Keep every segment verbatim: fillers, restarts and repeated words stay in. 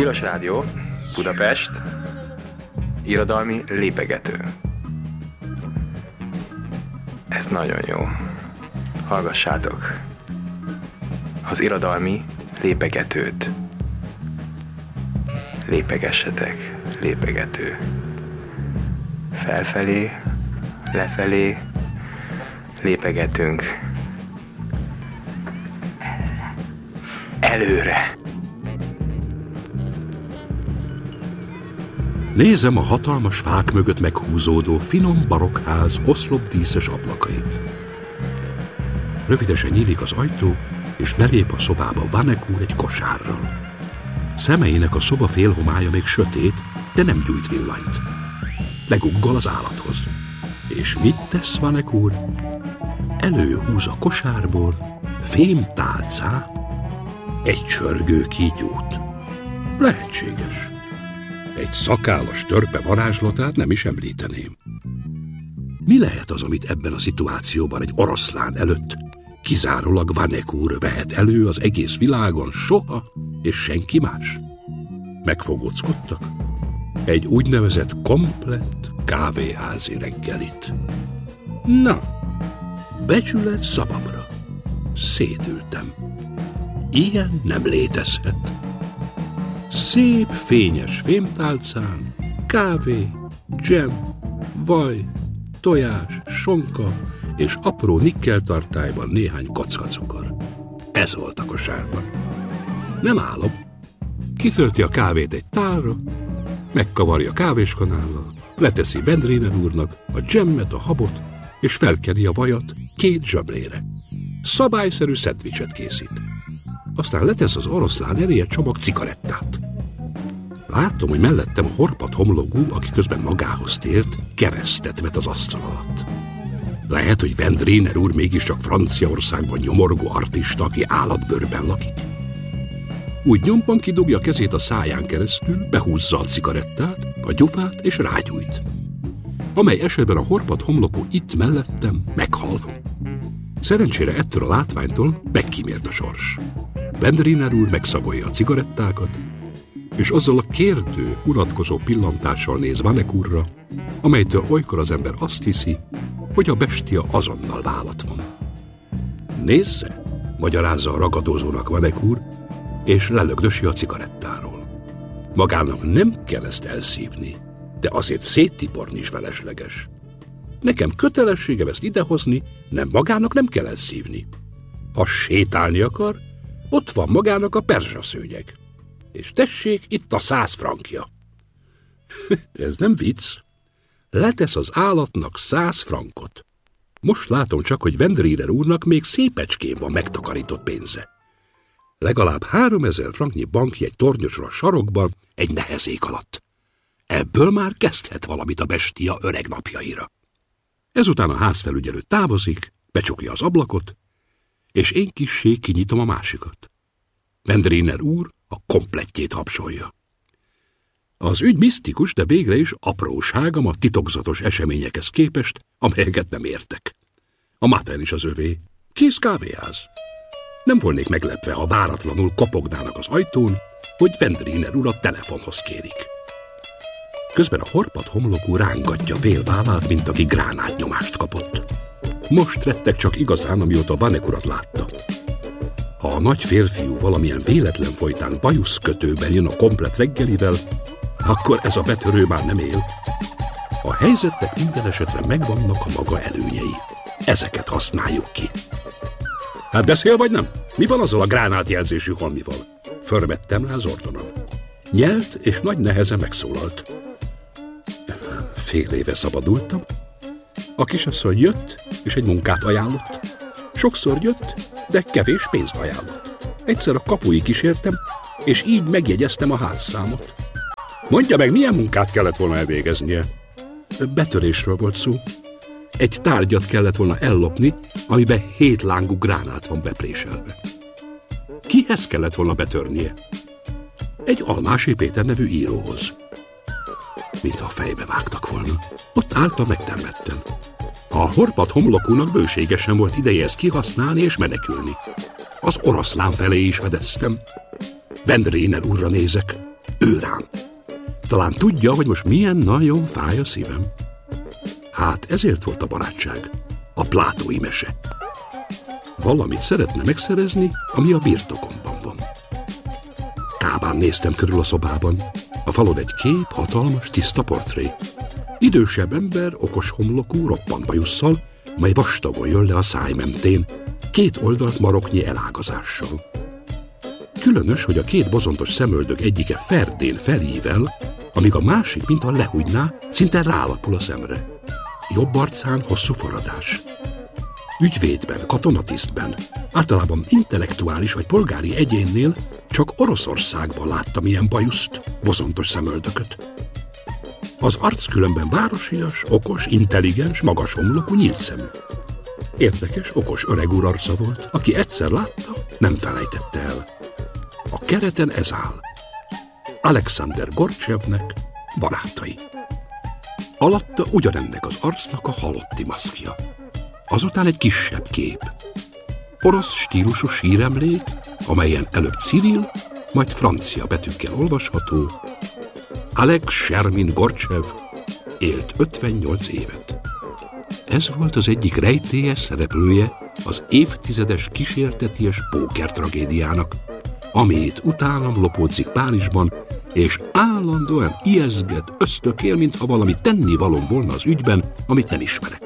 Tilos Rádió, Budapest, irodalmi lépegető. Ez nagyon jó. Hallgassátok az irodalmi lépegetőt. Lépegessetek, lépegető. Felfelé, lefelé, lépegetünk. Előre! Nézem a hatalmas fák mögött meghúzódó finom barokkház oszlopdíszes ablakait. Rövidesen nyílik az ajtó, és belép a szobába Vanek úr egy kosárral. Szemeinek a szoba félhomája még sötét, de nem gyújt villanyt. Leguggol az állathoz. És mit tesz Vanek úr? Előhúz a kosárból fém tálcán egy csörgő kígyót. Lehetséges. Egy szakállas törpe varázslatát nem is említeném. Mi lehet az, amit ebben a szituációban egy oroszlán előtt kizárólag Vanek úr vehet elő az egész világon soha, és senki más? Megfogóckodtak? Egy úgynevezett komplett kávéházi reggelit. Na, becsület szavamra. Szédültem. Ilyen nem létezhet. Szép, fényes fémtálcán, kávé, dzsem, vaj, tojás, sonka és apró nikkeltartályban néhány kockacukor. Ez volt a kosárban. Nem álom. Kitölti a kávét egy tálra, megkavarja kávéskanállal, leteszi Vendriner úrnak a dzsemmet, a habot, és felkeri a vajat két zsöblére. Szabályszerű szendvicset készít. Aztán letesz az oroszlán elé egy csomag cigarettát. Látom, hogy mellettem horpat homlokú, aki közben magához tért, keresztet vet az asztal alatt. Lehet, hogy Vendriner úr mégiscsak Franciaországban nyomorgó artista, aki állatbőrben lakik. Úgy nyomban kidugja a kezét a száján keresztül, behúzza a cigarettát, a gyufát és rágyújt. Amely esetben a horpat homlokú itt mellettem meghal. Szerencsére ettől a látványtól megkímélt a sors. Vendriner úr megszagolja a cigarettákat, és azzal a kérdő, unatkozó pillantással néz Vanek úrra, amelytől olykor az ember azt hiszi, hogy a bestia azonnal vállat von. Nézze, magyarázza a ragadozónak Vanek úr, és lelögdösi a cigarettáról. Magának nem kell ezt elszívni, de azért széttiporni is felesleges. Nekem kötelességem ezt idehozni, nem magának nem kell elszívni. Ha sétálni akar, ott van magának a perzsaszőnyeg. És tessék, itt a száz frankja. Ez nem vicc. Letesz az állatnak száz frankot. Most látom csak, hogy Vendriner úrnak még szépecskén van megtakarított pénze. Legalább háromezer franknyi bankjegy tornyosra a sarokban egy nehezék alatt. Ebből már kezdhet valamit a bestia öreg napjaira. Ezután a házfelügyelő távozik, becsukja az ablakot, és én kissé kinyitom a másikat. Vendriner úr a komplettjét hapsolja. Az ügy misztikus, de végre is apróságom a titokzatos eseményekhez képest, amelyeket nem értek. A mater is az övé. Kész kávéház. Nem volnék meglepve, ha váratlanul kopognának az ajtón, hogy Vendriner úr a telefonhoz kérik. Közben a horpat homlokú rángatja félvállát, mint aki gránátnyomást kapott. Most rettek csak igazán, amióta Vanek urat látta. Ha a nagy férfiú valamilyen véletlen folytán bajuszkötőben jön a komplett reggelivel, akkor ez a betörő már nem él. A helyzetnek minden esetre megvannak a maga előnyei. Ezeket használjuk ki. Hát beszél vagy nem? Mi van azzal a gránátjelzésű holmival? Förmettem rá az ordonon. Nyelt és nagy nehezen megszólalt. Fél éve szabadultam. A kisasszony jött, és egy munkát ajánlott. Sokszor jött, de kevés pénzt ajánlott. Egyszer a kapuig kísértem, és így megjegyeztem a házszámot. Mondja meg, milyen munkát kellett volna elvégeznie? Betörésről volt szó. Egy tárgyat kellett volna ellopni, amiben hét lángú gránát van bepréselve. Kihez kellett volna betörnie? Egy Almási Péter nevű íróhoz. Mintha a fejbe vágtak volna. Ott álltam megtermetten. A horpat homlokúnak bőségesen volt ideje ezt kihasználni és menekülni. Az oroszlán felé is vedeztem. Vendriner úrra nézek. ő rám. Talán tudja, hogy most milyen nagyon fáj a szívem. Hát ezért volt a barátság, a plátói mese. Valamit szeretne megszerezni, ami a birtokomban van. Kábán néztem körül a szobában. A falon egy kép, hatalmas, tiszta portré. Idősebb ember, okos homlokú, roppant bajusszal, mely vastagon jön le a száj mentén, két oldalt maroknyi elágazással. Különös, hogy a két bozontos szemöldök egyike ferdén felível, amíg a másik, mintha lehúgyná, szinte rálapul a szemre. Jobb arcán hosszú forradás. Ügyvédben, katonatisztben, általában intellektuális vagy polgári egyénnél csak Oroszországban láttam ilyen bajuszt, bozontos szemöldököt. Az arc különben városias, okos, intelligens, magas homlokú, nyílt szemű. Érdekes, okos öreg úr arca volt, aki egyszer látta, nem felejtette el. A kereten ez áll. Alexander Gorcsevnek barátai. Alatta ugyanennek az arcnak a halotti maszkja. Azután egy kisebb kép. Orosz stílusú síremlék, amelyen előbb Cirill, majd francia betűkkel olvasható. Alex Shermin Gorcsev élt ötvennyolc évet. Ez volt az egyik rejtélyes szereplője az évtizedes kísérteties póker tragédiának, amit utánam lopódzik Párizsban, és állandóan ijeszget, ösztökél, mintha valami tennivalóm volna az ügyben, amit nem ismerek.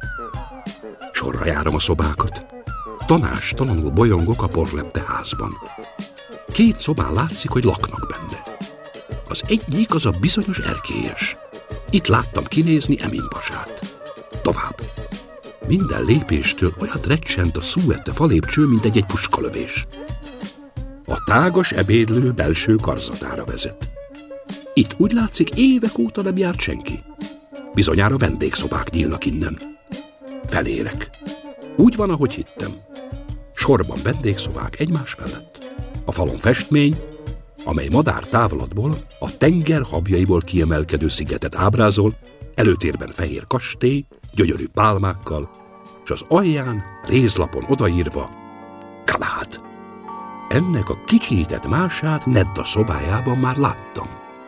Sorra járom a szobákat. Tanástalanul bolyongok a porlepte házban. Két szobán látszik, hogy laknak benne. Az egyik az a bizonyos erkélyes. Itt láttam kinézni Emin pasát. Tovább. Minden lépéstől olyat recsent a szúette falépcső, mint egy-egy puskalövés. A tágas ebédlő belső karzatára vezet. Itt úgy látszik, évek óta nem járt senki. Bizonyára vendégszobák nyílnak innen. Felérek. Úgy van, ahogy hittem. Sorban vendégszobák egymás mellett. A falon festmény, amely madár távlatból a tenger habjaiból kiemelkedő szigetet ábrázol, előtérben fehér kastély, gyönyörű pálmákkal, és az alján rézlapon odaírva Galahad. Ennek a kicsinyített mását Nedda szobájában már láttam.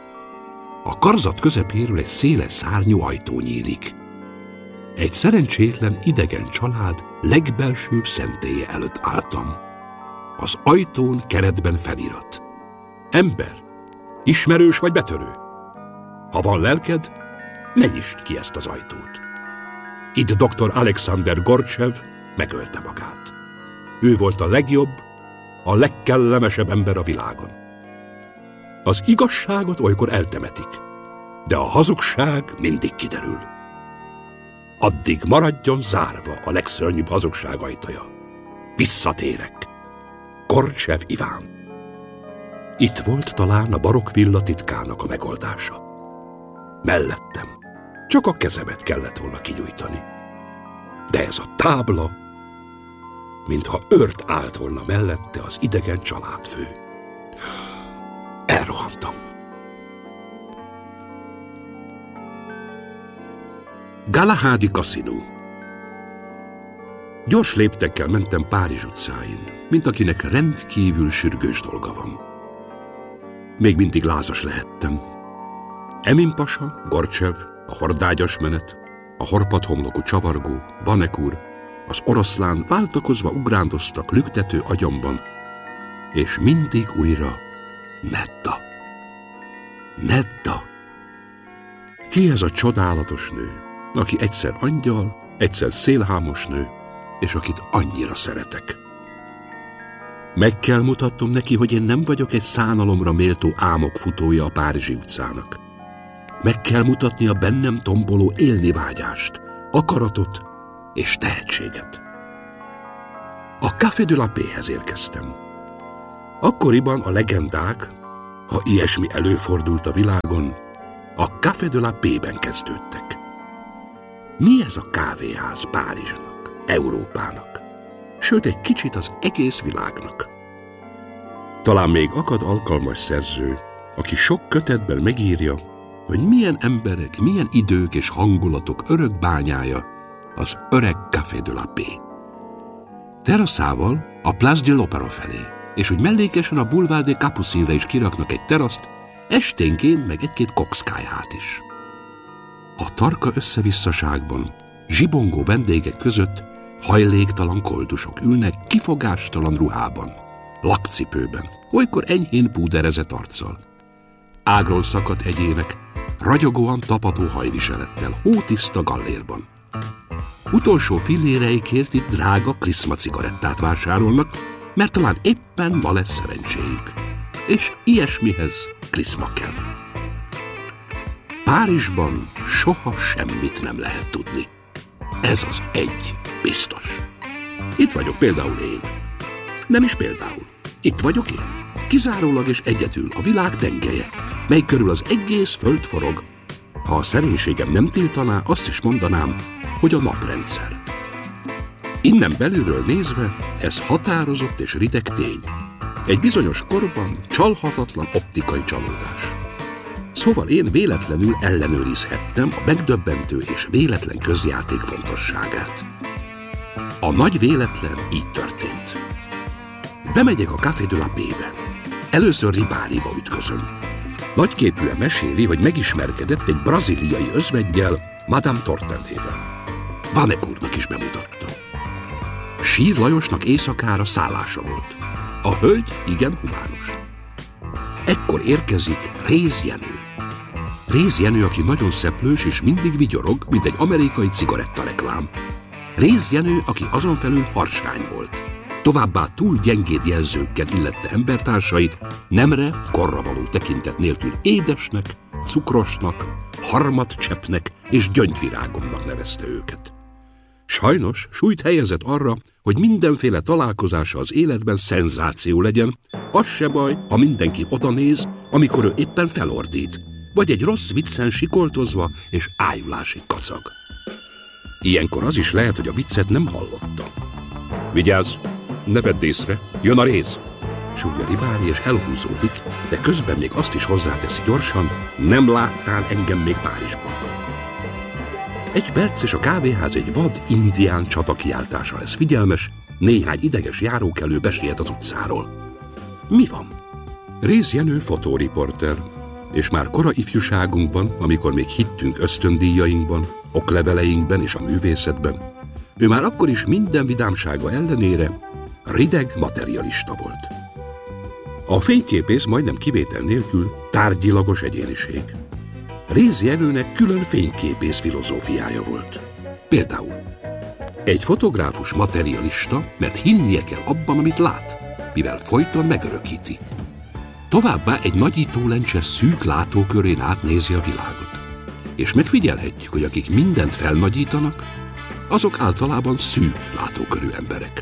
A karzat közepéről egy széles szárnyú ajtó nyílik. Egy szerencsétlen idegen család legbelsőbb szentélye előtt álltam. Az ajtón keretben felirat. Ember, ismerős vagy betörő? Ha van lelked, ne nyisd ki ezt az ajtót. Itt doktor Alexander Gorcsev megölte magát. Ő volt a legjobb, a legkellemesebb ember a világon. Az igazságot olykor eltemetik, de a hazugság mindig kiderül. Addig maradjon zárva a legszörnyűbb hazugság ajtaja. Visszatérek. Gorcsev Iván. Itt volt talán a barokk villa titkának a megoldása. Mellettem. Csak a kezemet kellett volna kinyújtani. De ez a tábla, mintha őrt állt volna mellette az idegen családfő. Elrohantam. Galahadi kaszinó. Gyors léptekkel mentem Párizs utcáin, mint akinek rendkívül sürgős dolga van. Még mindig lázas lehettem. Emin pasa, Gorcsev, a hordágyas menet, a horpadhomlokú csavargó, Vanek úr, az oroszlán váltakozva ugrándoztak lüktető agyamban, és mindig újra Nedda. Nedda. Ki ez a csodálatos nő, aki egyszer angyal, egyszer szélhámos nő, és akit annyira szeretek? Meg kell mutatnom neki, hogy én nem vagyok egy szánalomra méltó álmok futója a párizsi utcának. Meg kell mutatni a bennem tomboló élni vágyást, akaratot és tehetséget. A Café de la Paix-hez érkeztem. Akkoriban a legendák, ha ilyesmi előfordult a világon, a Café de la Paix-ben kezdődtek. Mi ez a kávéház Párizsnak, Európának, sőt egy kicsit az egész világnak? Talán még akad alkalmas szerző, aki sok kötetben megírja, hogy milyen emberek, milyen idők és hangulatok örök bányája az öreg Café de la Paix. Teraszával a Place de l'Opéra felé, és hogy mellékesen a Boulevard des Capucines-re is kiraknak egy teraszt, esténként meg egy-két kokszkályhát is. A tarka összevisszaságban, zsibongó vendégek között hajléktalan koldusok ülnek kifogástalan ruhában, lakcipőben, olykor enyhén púderezett arccal. Ágról szakadt egyének, ragyogóan tapadó hajviselettel, hótiszta gallérban. Utolsó filléreikért itt drága kliszma cigarettát vásárolnak, mert talán éppen ma lesz szerencséjük. És ilyesmihez kliszma kell. Párizsban soha semmit nem lehet tudni. Ez az egy biztos. Itt vagyok például én. Nem is például. Itt vagyok én. Kizárólag és egyedül a világ tengelye, mely körül az egész föld forog. Ha a szerénységem nem tiltaná, azt is mondanám, hogy a naprendszer. Innen belülről nézve, ez határozott és rideg tény. Egy bizonyos korban csalhatatlan optikai csalódás. Szóval én véletlenül ellenőrizhettem a megdöbbentő és véletlen közjáték fontosságát. A nagy véletlen így történt. Bemegyek a Café de la Paix-be. Először Ribáriba ütközöm. Nagyképűen meséli, hogy megismerkedett egy brazíliai özveggyel, Madame Tortellével. Vanek úrnak is bemutatta. Sír Lajosnak éjszakára szállása volt. A hölgy igen humánus. Ekkor érkezik Réz Jenő. Réz Jenő, aki nagyon szeplős és mindig vigyorog, mint egy amerikai cigarettareklám. Réz Jenő, aki azon felül harsány volt. Továbbá túl gyengéd jelzőkkel illette embertársait, nemre, korra való tekintet nélkül édesnek, cukrosnak, harmadcseppnek és gyöngyvirágomnak nevezte őket. Sajnos súlyt helyezett arra, hogy mindenféle találkozása az életben szenzáció legyen, az se baj, ha mindenki odanéz, amikor ő éppen felordít, vagy egy rossz viccen sikoltozva és ájulásig kacag. Ilyenkor az is lehet, hogy a viccet nem hallotta. Vigyázz, ne vedd észre, jön a Réz! Súgja Ribári és elhúzódik, de közben még azt is hozzáteszi gyorsan, nem láttál engem még Párizsban. Egy perc és a kávéház egy vad indián csata kiáltása lesz figyelmes, néhány ideges járókelő besiet az utcáról. Mi van? Réz Jenő fotóriporter, és már kora ifjúságunkban, amikor még hittünk ösztöndíjainkban, okleveleinkben és a művészetben, ő már akkor is minden vidámsága ellenére rideg materialista volt. A fényképész majdnem kivétel nélkül tárgyilagos egyéniség. Réz Jenőnek külön fényképész filozófiája volt. Például egy fotográfus materialista, mert hinnie kell abban, amit lát, mivel folyton megörökíti. Továbbá egy nagyítólencse szűk látókörén átnézi a világot. És megfigyelhetjük, hogy akik mindent felnagyítanak, azok általában szűk látókörű emberek.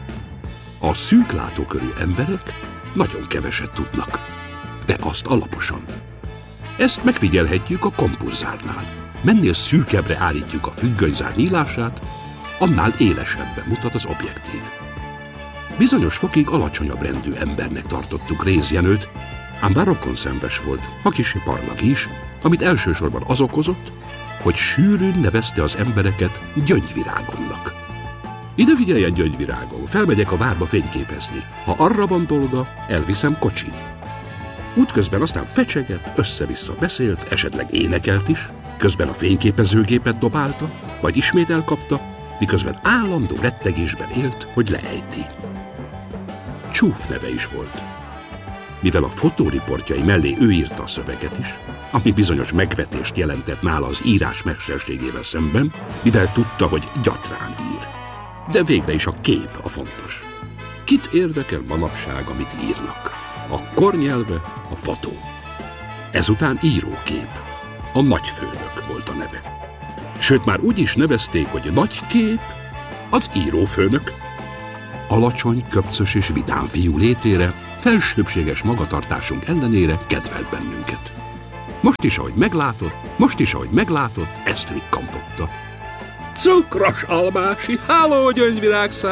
A szűk látókörű emberek nagyon keveset tudnak, de azt alaposan. Ezt megfigyelhetjük a kompurzárnál. Mennél szűkebbre állítjuk a függönyzár nyílását, annál élesebben mutat az objektív. Bizonyos fokig alacsonyabb rendű embernek tartottuk Réz Jenőt, ám bár rokonszenves volt, ha kissé parlagi is, amit elsősorban az okozott, hogy sűrűn nevezte az embereket gyöngyvirágomnak. Ide figyeljen, gyöngyvirágom, felmegyek a várba fényképezni. Ha arra van dolga, elviszem kocsin. Útközben aztán fecseget, össze-vissza beszélt, esetleg énekelt is, közben a fényképezőgépet dobálta, vagy ismét elkapta, miközben állandó rettegésben élt, hogy leejti. Csúf neve is volt. Mivel a fotóriportjai mellé ő írta a szöveget is, ami bizonyos megvetést jelentett nála az írás mesterségével szemben, mivel tudta, hogy gyatrán ír. De végre is a kép a fontos. Kit érdekel manapság, amit írnak? A kornyelve, a fotó. Ezután írókép. A nagyfőnök volt a neve. Sőt, már úgy is nevezték, hogy nagykép, az írófőnök. Alacsony, köpcös és vidám fiú létére, felsőbbséges magatartásunk ellenére kedvelt bennünket. Most is, ahogy meglátott, most is, ahogy meglátott, ezt vikkantotta. Cukros almási, háló gyöngyvirág